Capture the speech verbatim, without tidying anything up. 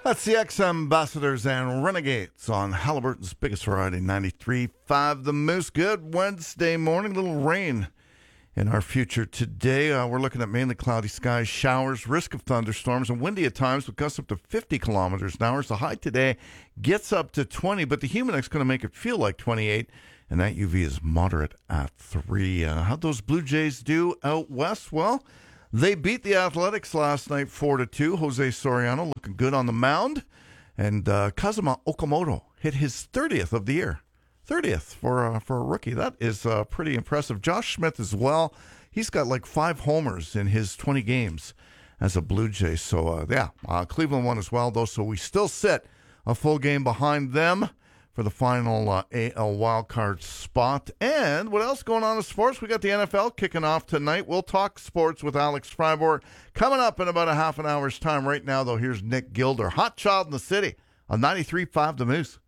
That's the ex-ambassadors and renegades on Halliburton's biggest variety, ninety-three point five The Moose. Good Wednesday morning. A little rain in our future today. Uh, we're looking at mainly cloudy skies, showers, risk of thunderstorms, and windy at times with gusts up to fifty kilometers an hour. So the high today gets up to twenty, but the humid's going to make it feel like twenty-eight, and that U V is moderate at three. Uh, how'd those Blue Jays do out west? Well, they beat the Athletics last night four to two. Jose Soriano looking good on the mound. And uh, Kazuma Okamoto hit his thirtieth of the year. thirtieth for, uh, for a rookie. That is uh, pretty impressive. Josh Smith as well. He's got like five homers in his twenty games as a Blue Jay. So, uh, yeah, uh, Cleveland won as well, though. So we still sit a full game behind them for the final uh, A L wildcard spot. And what else going on in sports? We got the N F L kicking off tonight. We'll talk sports with Alex Fribourg coming up in about a half an hour's time. Right now, though, here's Nick Gilder, Hot Child in the City on ninety-three point five The Moose.